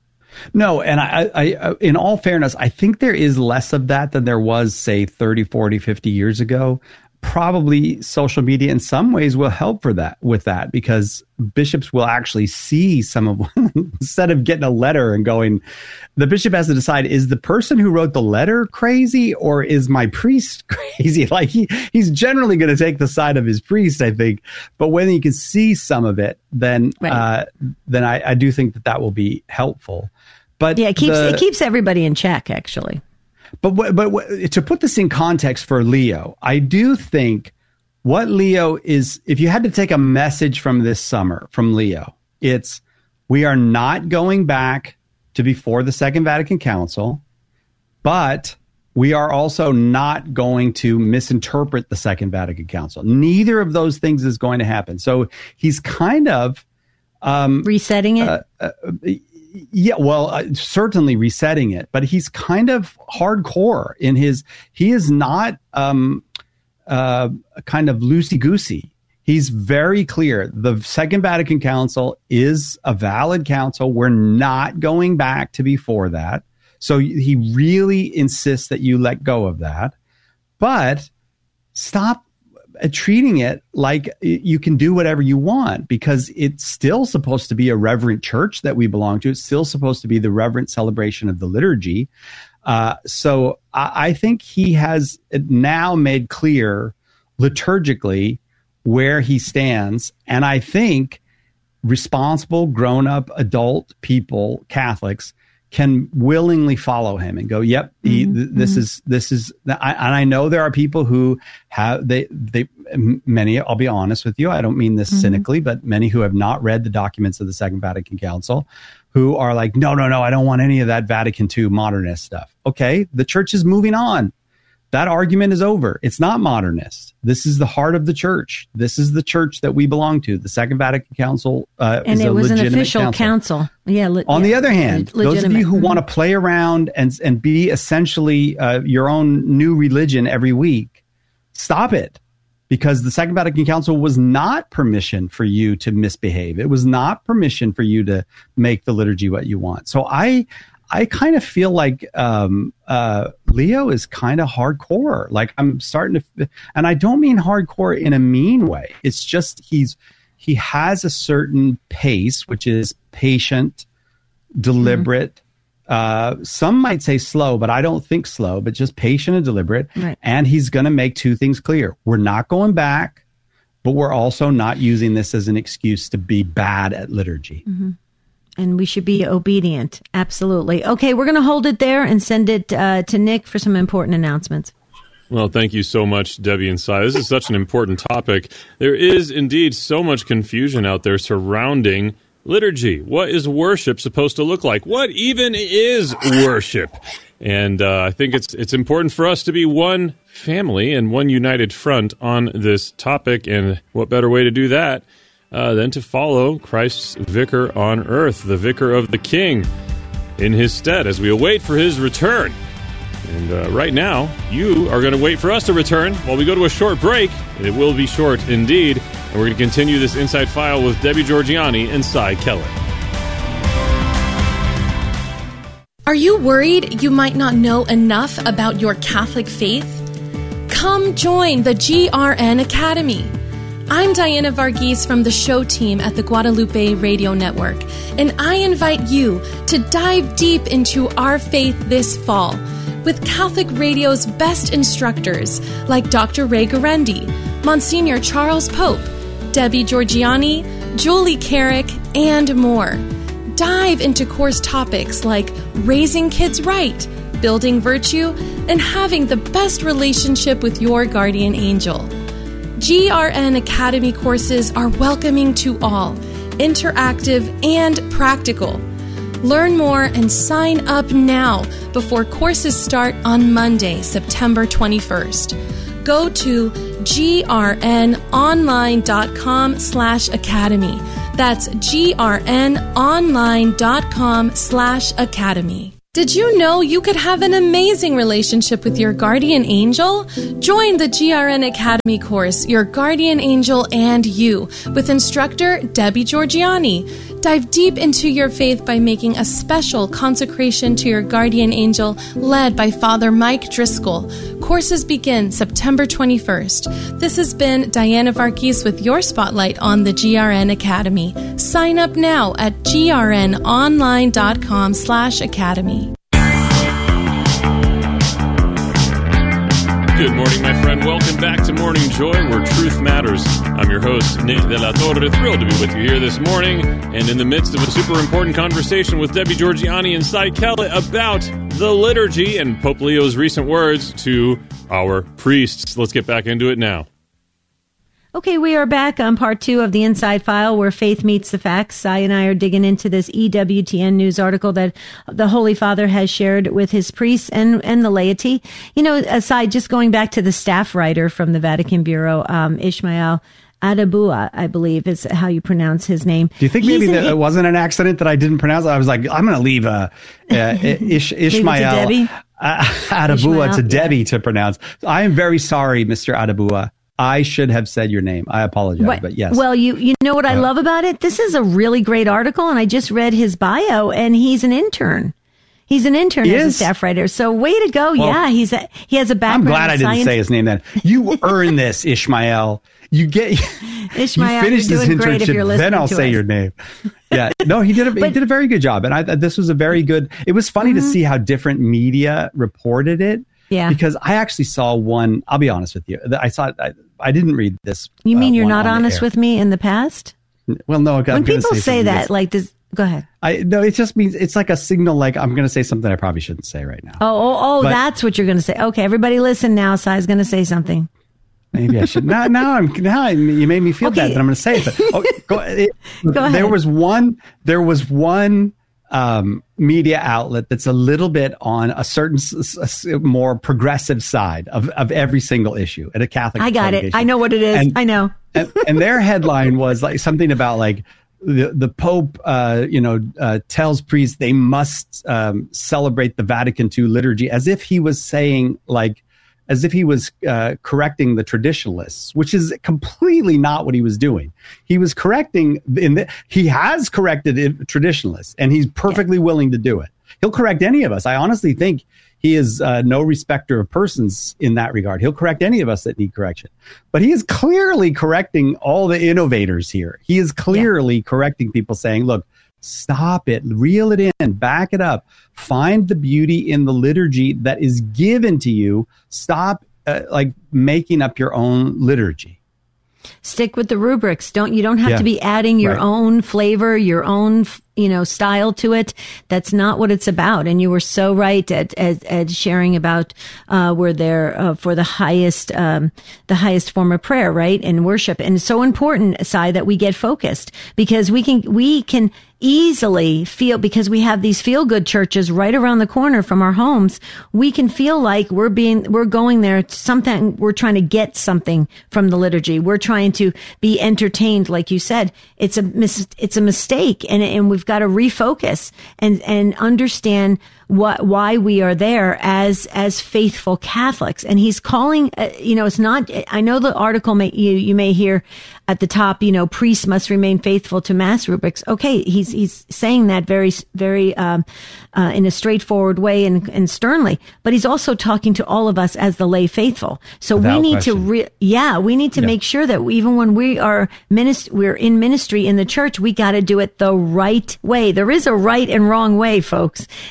No, and I, I, I, in all fairness, I think there is less of that than there was, say, thirty, forty, fifty years ago. Probably social media in some ways will help for that with that, because bishops will actually see some of instead of getting a letter and going, the bishop has to decide, is the person who wrote the letter crazy or is my priest crazy? Like he, he's generally going to take the side of his priest, I think. But when you can see some of it, then right. uh, then I, I do think that that will be helpful. But yeah, it keeps the, it keeps everybody in check, actually. But but to put this in context for Leo, I do think what Leo is, if you had to take a message from this summer from Leo, it's we are not going back to before the Second Vatican Council, but we are also not going to misinterpret the Second Vatican Council. Neither of those things is going to happen. So he's kind of um, resetting it. Uh, uh, Yeah, well, uh, certainly resetting it, but he's kind of hardcore in his, he is not um, uh, kind of loosey-goosey. He's very clear. The Second Vatican Council is a valid council. We're not going back to before that. So he really insists that you let go of that, but stop treating it like you can do whatever you want, because it's still supposed to be a reverent church that we belong to. It's still supposed to be the reverent celebration of the liturgy. Uh, so I, I think he has now made clear liturgically where he stands. And I think responsible, grown-up, adult people, Catholics, can willingly follow him and go, yep, he, th- this mm-hmm. is, this is, I, and I know there are people who have, they, they, many, I'll be honest with you, I don't mean this mm-hmm. cynically, but many who have not read the documents of the Second Vatican Council, who are like, no, no, no, I don't want any of that Vatican two modernist stuff. Okay, the church is moving on. That argument is over. It's not modernist. This is the heart of the church. This is the church that we belong to. The Second Vatican Council uh, and is it a was legitimate an official council. council. Yeah. Le- On yeah. the other hand, Le- those of you who mm-hmm. want to play around and and be essentially uh, your own new religion every week, stop it. Because the Second Vatican Council was not permission for you to misbehave. It was not permission for you to make the liturgy what you want. So I. I kind of feel like um, uh, Leo is kind of hardcore. Like I'm starting to, and I don't mean hardcore in a mean way. It's just he's he has a certain pace, which is patient, deliberate. Mm-hmm. Uh, some might say slow, but I don't think slow, but just patient and deliberate. Right. And he's going to make two things clear: we're not going back, but we're also not using this as an excuse to be bad at liturgy. Mm-hmm. And we should be obedient. Absolutely. Okay, we're going to hold it there and send it uh, to Nick for some important announcements. Well, thank you so much, Debbie and Cy. This is such an important topic. There is indeed so much confusion out there surrounding liturgy. What is worship supposed to look like? What even is worship? And uh, I think it's it's important for us to be one family and one united front on this topic. And what better way to do that Uh, than to follow Christ's vicar on earth, the vicar of the King, in his stead as we await for his return. And uh, right now, you are going to wait for us to return while we go to a short break. And it will be short indeed. And we're going to continue this Inside File with Debbie Georgianni and Cy Keller. Are you worried you might not know enough about your Catholic faith? Come join the G R N Academy. I'm Diana Varghese from the show team at the Guadalupe Radio Network, and I invite you to dive deep into our faith this fall with Catholic Radio's best instructors like Doctor Ray Guarendi, Monsignor Charles Pope, Debbie Georgianni, Julie Carrick, and more. Dive into course topics like raising kids right, building virtue, and having the best relationship with your guardian angel. G R N Academy courses are welcoming to all, interactive and practical. Learn more and sign up now before courses start on Monday, September twenty-first. Go to grnonline.com slash academy. That's grnonline.com slash academy. Did you know you could have an amazing relationship with your guardian angel? Join the G R N Academy course, Your Guardian Angel and You, with instructor Debbie Georgiani. Dive deep into your faith by making a special consecration to your guardian angel led by Father Mike Driscoll. Courses begin September twenty-first. This has been Diana Varghese with your spotlight on the G R N Academy. Sign up now at grnonline.com slash academy. Good morning, my friend. Welcome back to Morning Joy, where truth matters. I'm your host, Nick De La Torre. Thrilled to be with you here this morning, and in the midst of a super important conversation with Debbie Georgiani and Cy Kellett about the liturgy and Pope Leo's recent words to our priests. Let's get back into it now. Okay, we are back on part two of the Inside File, where faith meets the facts. Cy and I are digging into this E W T N news article that the Holy Father has shared with his priests and, and the laity. You know, aside, just going back to the staff writer from the Vatican Bureau, um, Ishmael Adabua, I believe is how you pronounce his name. Do you think He's maybe an, that it wasn't an accident that I didn't pronounce it? I was like, I'm going to leave uh, uh, Ish, Ishmael uh, Adabua Ishmael, to Debbie yeah. to pronounce. I am very sorry, Mister Adabua. I should have said your name. I apologize, what? but yes. Well, you you know what I uh, love about it? This is a really great article, and I just read his bio, and he's an intern. He's an intern as a staff writer. So way to go. Well, yeah, he's a, he has a background. I'm glad I didn't science. say his name then. You earn this, Ishmael. You get Ishmael, you finish you're this doing great if you're internship, then I'll say us. your name. Yeah, no, he did a, but, he did a very good job, and I this was a very good. It was funny mm-hmm. to see how different media reported it. Yeah, because I actually saw one. I'll be honest with you. I saw. I, I didn't read this. You mean uh, you're not honest with me in the past? Well, no. I'm when people say, say that, like, does go ahead. I no. It just means it's like a signal. Like I'm going to say something I probably shouldn't say right now. Oh, oh, oh! But, that's what you're going to say. Okay, everybody, listen now. Cy's going to say something. Maybe I should. Now, now I'm. Now you made me feel okay. bad that I'm going to say it. But, oh, go, it, go ahead. There was one. There was one. Um, media outlet that's a little bit on a certain s- s- more progressive side of, of every single issue at a Catholic. I got it. I know what it is. And, I know. and, and their headline was like something about like the the Pope, uh, you know, uh, tells priests they must um, celebrate the Vatican two liturgy, as if he was saying like. As if he was uh, correcting the traditionalists, which is completely not what he was doing. He was correcting, in the, he has corrected it, traditionalists, and he's perfectly yeah. willing to do it. He'll correct any of us. I honestly think he is uh, no respecter of persons in that regard. He'll correct any of us that need correction. But he is clearly correcting all the innovators here. He is clearly yeah. correcting people saying, look, stop it, reel it in, back it up, find the beauty in the liturgy that is given to you. Stop uh, like making up your own liturgy. Stick with the rubrics. Don't you don't have yeah. to be adding your right. own flavor, your own, you know, style to it. That's not what it's about. And you were so right at at, at sharing about uh we're there uh, for the highest um the highest form of prayer, right? And worship. And it's so important, Cy, that we get focused, because we can we can easily feel, because we have these feel good churches right around the corner from our homes, we can feel like we're being, we're going there, something, we're trying to get something from the liturgy. We're trying to be entertained. Like you said, it's a mis- it's a mistake, and, and we've got to refocus and, and understand what, why we are there as, as faithful Catholics. And he's calling, uh, you know, it's not, I know the article may, you, you may hear at the top, you know, priests must remain faithful to mass rubrics. Okay. He's, he's saying that very, very, um, uh, in a straightforward way and, and sternly, but he's also talking to all of us as the lay faithful. So Without we need question. to, re- yeah, we need to yeah. make sure that even when we are minist- we're in ministry in the church, we got to do it the right way. There is a right and wrong way, folks. And that's the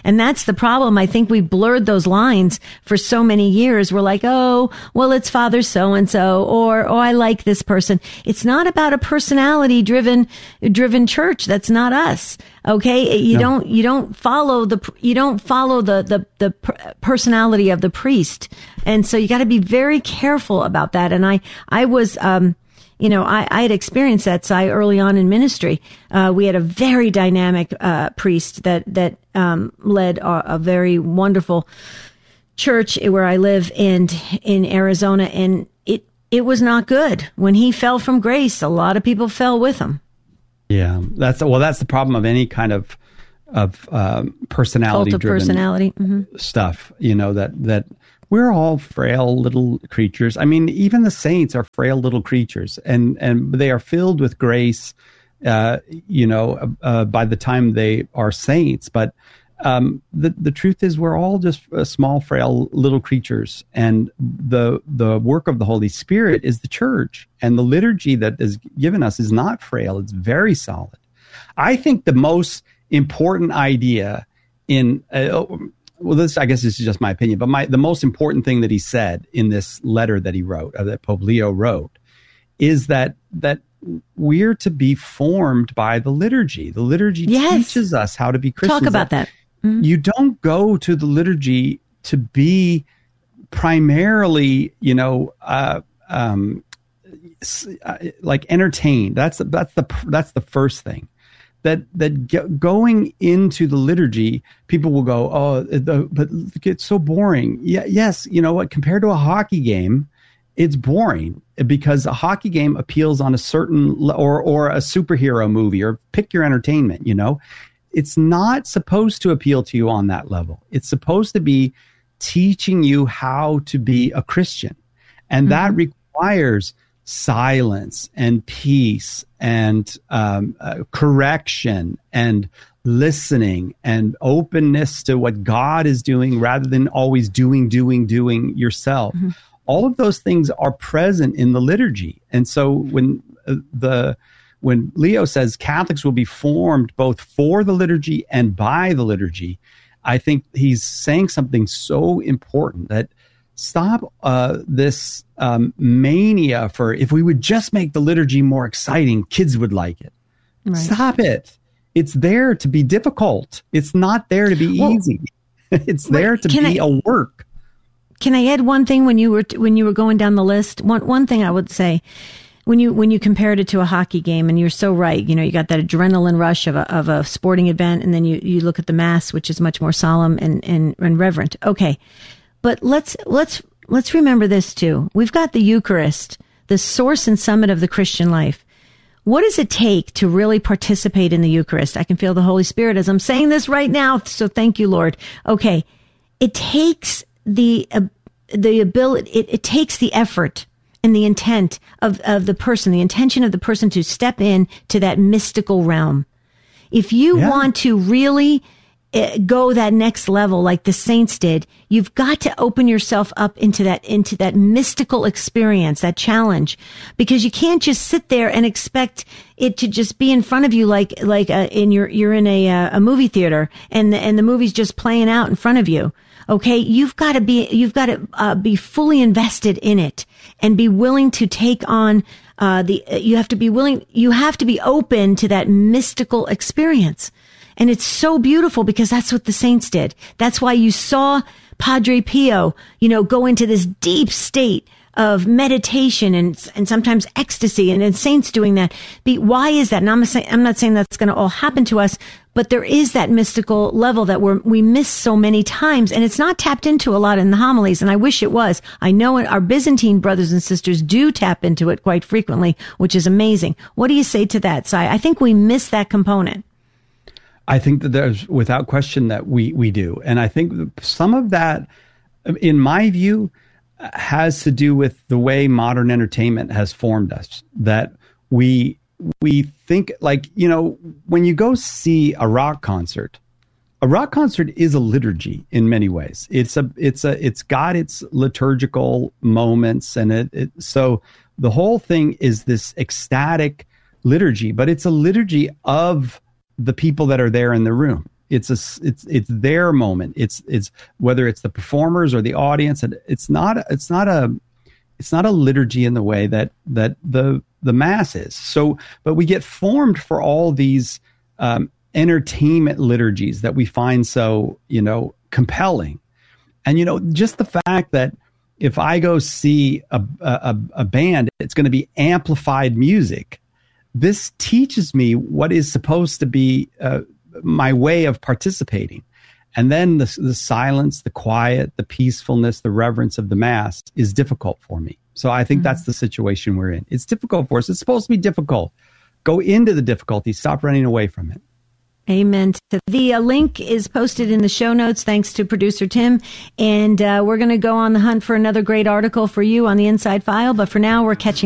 the problem. I think we blurred those lines for so many years. We're like, oh, well, it's Father so-and-so, or, oh, I like this person. It's not about a personality driven, driven church. That's not us. Okay. You no. don't, you don't follow the, you don't follow the, the, the personality of the priest. And so you got to be very careful about that. And I, I was, um, You know, I, I had experienced that, Si, early on in ministry. Uh, we had a very dynamic uh, priest that that um, led a, a very wonderful church where I live in in Arizona, and it it was not good. When he fell from grace, a lot of people fell with him. Yeah, that's well, that's the problem of any kind of of um, personality Cult of driven personality mm-hmm. stuff. You know that that. We're all frail little creatures. I mean, even the saints are frail little creatures, and, and they are filled with grace, uh, you know, uh, by the time they are saints. But um, the the truth is, we're all just uh, small, frail little creatures, and the the work of the Holy Spirit is the church, and the liturgy that is given us is not frail; it's very solid. I think the most important idea in uh, Well, this, I guess this is just my opinion, but my, the most important thing that he said in this letter that he wrote, or that Pope Leo wrote, is that that we're to be formed by the liturgy. The liturgy yes. teaches us how to be Christians. Talk about that. Mm-hmm. You don't go to the liturgy to be primarily, you know, uh, um, like entertained. That's that's the that's the first thing. That that going into the liturgy, people will go, oh, the, but it's so boring. Yeah, yes, you know what? Compared to a hockey game, it's boring because a hockey game appeals on a certain or or a superhero movie, or pick your entertainment. You know, it's not supposed to appeal to you on that level. It's supposed to be teaching you how to be a Christian, and mm-hmm. that requires silence and peace and um, uh, correction and listening and openness to what God is doing rather than always doing, doing, doing yourself. Mm-hmm. All of those things are present in the liturgy. And so when uh, the when Leo says Catholics will be formed both for the liturgy and by the liturgy, I think he's saying something so important that stop uh, this um, mania for if we would just make the liturgy more exciting, kids would like it. Right. Stop it. It's there to be difficult. It's not there to be well, easy. It's there to be I, a work. Can I add one thing when you were when you were going down the list? One one thing I would say when you when you compared it to a hockey game, and you're so right. You know, you got that adrenaline rush of a of a sporting event, and then you you look at the Mass, which is much more solemn and and, and reverent. Okay. But let's let's let's remember this too. We've got the Eucharist, the source and summit of the Christian life. What does it take to really participate in the Eucharist? I can feel the Holy Spirit as I'm saying this right now, so thank you, Lord. Okay, it takes the uh, the ability. It, it takes the effort and the intent of of the person, the intention of the person to step in to that mystical realm. If you yeah. want to really go that next level like the saints did, you've got to open yourself up into that into that mystical experience, that challenge, because you can't just sit there and expect it to just be in front of you like like uh, in your you're in a uh, a movie theater and the, and the movie's just playing out in front of you. Okay, you've got to be you've got to uh, be fully invested in it and be willing to take on uh, the. You have to be willing. You have to be open to that mystical experience. And it's so beautiful because that's what the saints did. That's why you saw Padre Pio, you know, go into this deep state of meditation and and sometimes ecstasy, and, and saints doing that. Be, why is that? And I'm, saying, I'm not saying that's going to all happen to us, but there is that mystical level that we're, we miss so many times, and it's not tapped into a lot in the homilies, and I wish it was. I know our Byzantine brothers and sisters do tap into it quite frequently, which is amazing. What do you say to that, Si? I think we miss that component. I think that there's without question that we, we do. And I think some of that, in my view, has to do with the way modern entertainment has formed us. That we we think like, you know, when you go see a rock concert, a rock concert is a liturgy in many ways. It's a it's a it's got its liturgical moments, and it, it so the whole thing is this ecstatic liturgy, but it's a liturgy of the people that are there in the room. It's a it's it's their moment. It's it's whether it's the performers or the audience, and it's not it's not a it's not a liturgy in the way that that the the mass is. So, but we get formed for all these um, entertainment liturgies that we find so, you know, compelling. And, you know, just the fact that if I go see a, a, a band, it's going to be amplified music. This teaches me what is supposed to be uh, my way of participating. And then the, the silence, the quiet, the peacefulness, the reverence of the Mass is difficult for me. So I think mm-hmm. that's the situation we're in. It's difficult for us. It's supposed to be difficult. Go into the difficulty. Stop running away from it. Amen. The uh, link is posted in the show notes, thanks to producer Tim. And uh, we're going to go on the hunt for another great article for you on the Inside File. But for now, we're catching